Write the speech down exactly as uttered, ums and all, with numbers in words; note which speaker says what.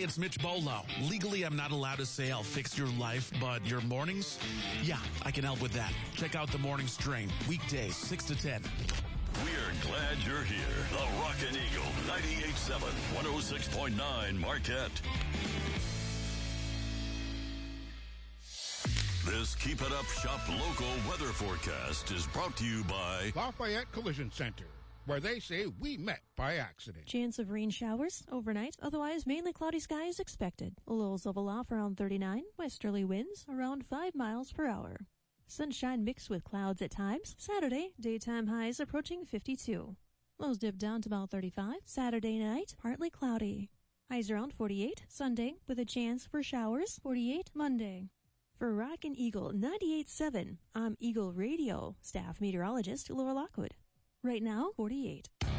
Speaker 1: it's Mitch Bolo. Legally, I'm not allowed to say I'll fix your life, but your mornings? Yeah, I can help with that. Check out The Morning Strain, weekdays, six to ten.
Speaker 2: We're glad you're here. The Rockin' Eagle, ninety-eight point seven, one oh six point nine Marquette. This Keep It Up Shop local weather forecast is brought to you by
Speaker 3: Lafayette Collision Center, where they say we met by accident.
Speaker 4: Chance of rain showers overnight, otherwise mainly cloudy skies expected. Lows level off around thirty-nine, westerly winds around five miles per hour. Sunshine mixed with clouds at times. Saturday, daytime highs approaching fifty-two. Lows dip down to about thirty-five. Saturday night, partly cloudy. Highs around forty-eight. Sunday, with a chance for showers, forty-eight Monday. For Rockin' Eagle ninety-eight point seven, I'm Eagle Radio staff meteorologist Laura Lockwood. Right now, forty-eight.